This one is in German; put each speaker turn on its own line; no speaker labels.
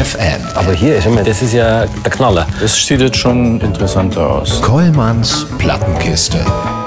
FM.
Aber hier ist immer, das ist ja der Knaller.
Das sieht jetzt schon interessanter aus.
Kollmanns Plattenkiste.